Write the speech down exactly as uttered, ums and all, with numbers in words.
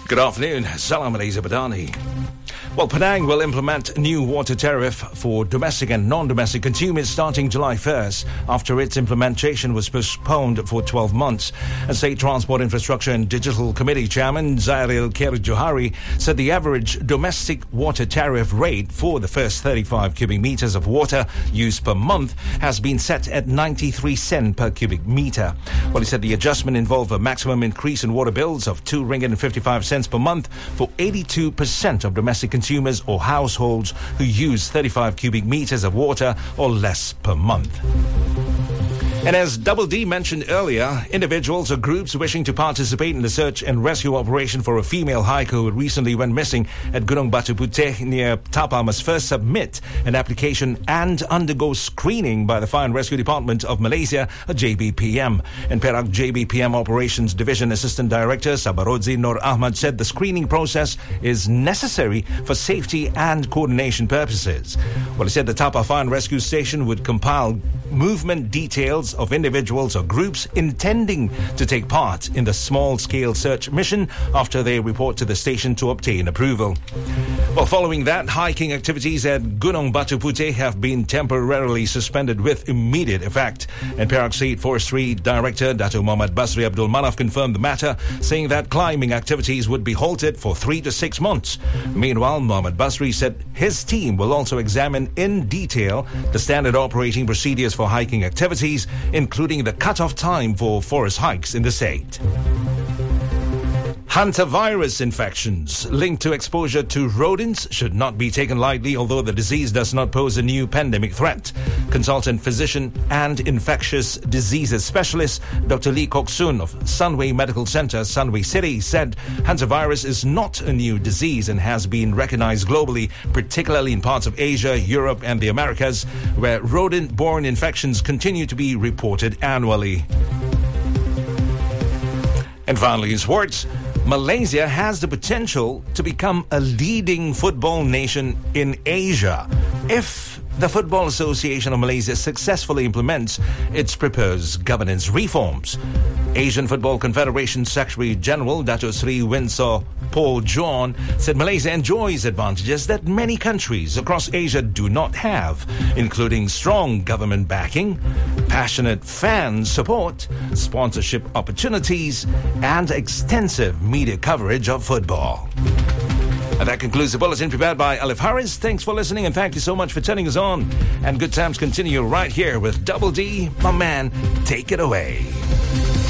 Good afternoon. Salam Malaysia Badani. Well, Penang will implement new water tariff for domestic and non-domestic consumers starting July first after its implementation was postponed for twelve months. And State Transport Infrastructure and Digital Committee Chairman Zairil Khair Johari said the average domestic water tariff rate for the first thirty-five cubic meters of water used per month has been set at ninety-three cents per cubic meter. Well, he said the adjustment involved a maximum increase in water bills of two ringgit and fifty-five cents per month for eighty-two percent of domestic consumers consumers or households who use thirty-five cubic meters of water or less per month. And as Double D mentioned earlier, individuals or groups wishing to participate in the search and rescue operation for a female hiker who recently went missing at Gunung Batu Puteh near Tapah must first submit an application and undergo screening by the Fire and Rescue Department of Malaysia, a J B P M. And Perak J B P M Operations Division Assistant Director Sabarodzi Nur Ahmad said the screening process is necessary for safety and coordination purposes. Well, he said the Tapah Fire and Rescue Station would compile movement details of individuals or groups intending to take part in the small-scale search mission after they report to the station to obtain approval. Well, following that, hiking activities at Gunung Batu Puteh have been temporarily suspended with immediate effect. And Perak State Forestry Director Dato' Muhammad Basri Abdul Manaf confirmed the matter, saying that climbing activities would be halted for three to six months. Meanwhile, Muhammad Basri said his team will also examine in detail the standard operating procedures for hiking activities, including the cut-off time for forest hikes in the state. Hantavirus infections linked to exposure to rodents should not be taken lightly, although the disease does not pose a new pandemic threat. Consultant physician and infectious diseases specialist Doctor Lee Kok Soon of Sunway Medical Centre, Sunway City, said hantavirus is not a new disease and has been recognized globally, particularly in parts of Asia, Europe and the Americas, where rodent-borne infections continue to be reported annually. And finally, in sports, Malaysia has the potential to become a leading football nation in Asia if the Football Association of Malaysia successfully implements its proposed governance reforms. Asian Football Confederation Secretary General Dato' Sri Winsor Paul John said Malaysia enjoys advantages that many countries across Asia do not have, including strong government backing, passionate fan support, sponsorship opportunities, and extensive media coverage of football. And that concludes the bulletin prepared by Alif Harris. Thanks for listening and thank you so much for turning us on. And good times continue right here with Double D. My man, take it away.